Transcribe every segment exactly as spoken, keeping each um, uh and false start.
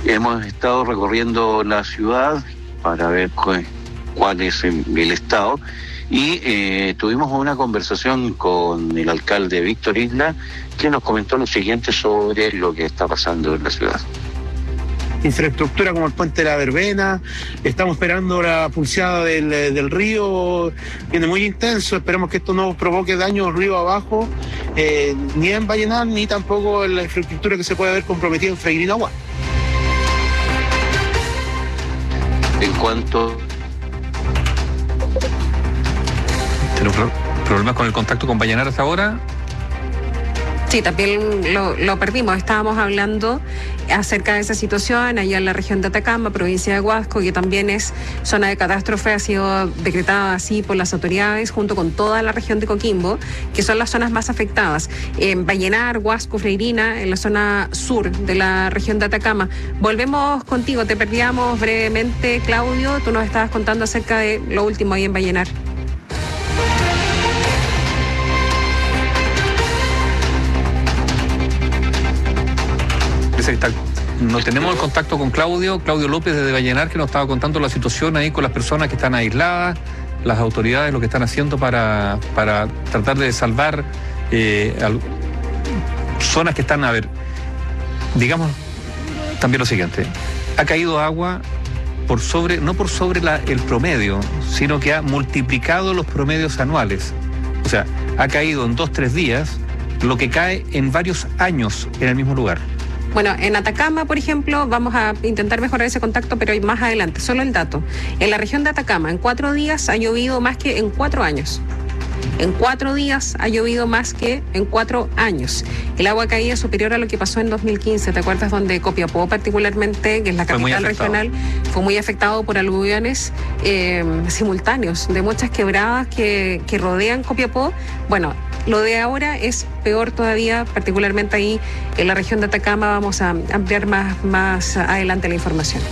hemos estado recorriendo la ciudad para ver cuál, cuál es el estado y eh, tuvimos una conversación con el alcalde Víctor Isla, que nos comentó lo siguiente sobre lo que está pasando en la ciudad. Infraestructura como el puente de la Verbena, estamos esperando la pulseada del, del río, viene muy intenso, esperemos que esto no provoque daños río abajo, eh, ni en Vallenar, ni tampoco en la infraestructura que se puede ver comprometida en Freirina Agua. En cuanto... ¿Tenemos problemas con el contacto con Vallenar hasta ahora? Sí, también lo, lo perdimos. Estábamos hablando acerca de esa situación allá en la región de Atacama, provincia de Huasco, que también es zona de catástrofe, ha sido decretada así por las autoridades junto con toda la región de Coquimbo, que son las zonas más afectadas. En Vallenar, Huasco, Freirina, en la zona sur de la región de Atacama. Volvemos contigo, te perdíamos brevemente, Claudio, tú nos estabas contando acerca de lo último ahí en Vallenar. No tenemos el contacto con Claudio, Claudio López desde Vallenar, que nos estaba contando la situación ahí con las personas que están aisladas, las autoridades lo que están haciendo para, para tratar de salvar eh, al, zonas que están, a ver, digamos también lo siguiente, ha caído agua por sobre, no por sobre la, el promedio, sino que ha multiplicado los promedios anuales. O sea, ha caído en dos, tres días lo que cae en varios años en el mismo lugar. Bueno, en Atacama, por ejemplo, vamos a intentar mejorar ese contacto, pero más adelante, solo el dato. En la región de Atacama, en cuatro días ha llovido más que en cuatro años. En cuatro días ha llovido más que en cuatro años. El agua caída es superior a lo que pasó en dos mil quince. ¿Te acuerdas donde Copiapó particularmente, que es la capital regional, fue muy afectado por aluviones eh, simultáneos de muchas quebradas que, que rodean Copiapó? Bueno, lo de ahora es peor todavía, particularmente ahí en la región de Atacama. Vamos a ampliar más, más adelante la información.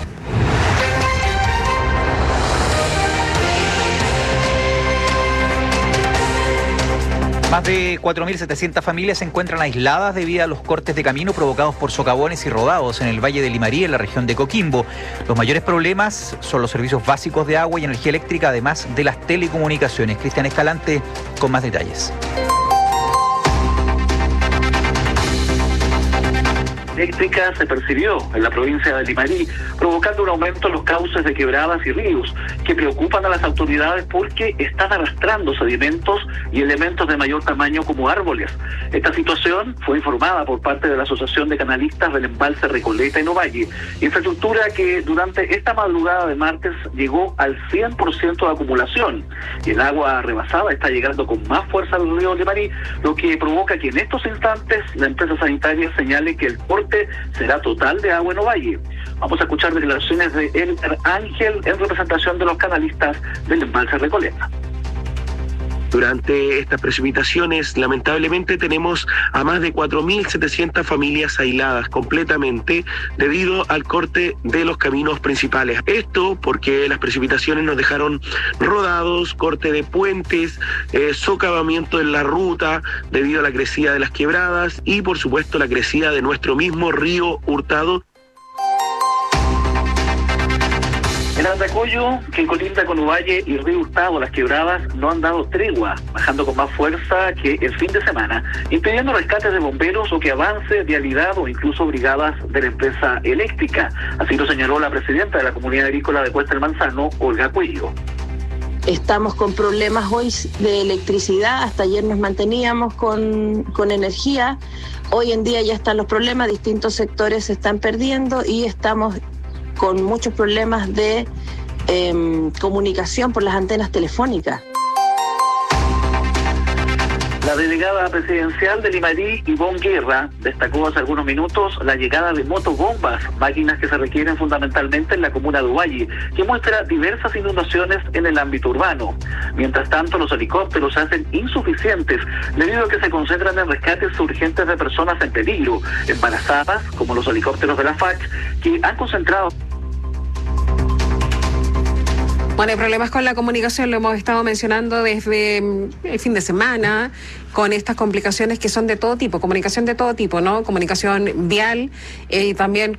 Más de cuatro mil setecientas familias se encuentran aisladas debido a los cortes de camino provocados por socavones y rodados en el Valle de Limarí, en la región de Coquimbo. Los mayores problemas son los servicios básicos de agua y energía eléctrica, además de las telecomunicaciones. Cristian Escalante con más detalles. Eléctrica se percibió en la provincia de Limarí, provocando un aumento en los cauces de quebradas y ríos, que preocupan a las autoridades porque están arrastrando sedimentos y elementos de mayor tamaño como árboles. Esta situación fue informada por parte de la Asociación de Canalistas del Embalse Recoleta en Ovalle, infraestructura que durante esta madrugada de martes llegó al cien por ciento de acumulación, y el agua rebasada está llegando con más fuerza al río Limarí, lo que provoca que en estos instantes la empresa sanitaria señale que el corte será total de agua en Ovalle. Vamos a escuchar declaraciones de Edgar Ángel en representación de los canalistas del Embalse Recoleta. Durante estas precipitaciones, lamentablemente, tenemos a más de cuatro mil setecientas familias aisladas completamente debido al corte de los caminos principales. Esto porque las precipitaciones nos dejaron rodados, corte de puentes, eh, socavamiento en la ruta debido a la crecida de las quebradas y, por supuesto, la crecida de nuestro mismo río Hurtado. En Andacollo, que colinda con Ovalle y Río Hurtado, las quebradas no han dado tregua, bajando con más fuerza que el fin de semana, impidiendo rescates de bomberos o que avance vialidad o incluso brigadas de la empresa eléctrica. Así lo señaló la presidenta de la Comunidad Agrícola de Cuesta del Manzano, Olga Cuello. Estamos con problemas hoy de electricidad, hasta ayer nos manteníamos con, con energía, hoy en día ya están los problemas, distintos sectores se están perdiendo y estamos con muchos problemas de eh, comunicación por las antenas telefónicas. La delegada presidencial de Limarí, Ivonne Guerra, destacó hace algunos minutos la llegada de motobombas, máquinas que se requieren fundamentalmente en la comuna de Ovalle, que muestra diversas inundaciones en el ámbito urbano. Mientras tanto, los helicópteros se hacen insuficientes debido a que se concentran en rescates urgentes de personas en peligro, embarazadas, como los helicópteros de la F A C, que han concentrado... Bueno, hay problemas con la comunicación, lo hemos estado mencionando desde el fin de semana, con estas complicaciones que son de todo tipo, comunicación de todo tipo, ¿no? Comunicación vial y eh, también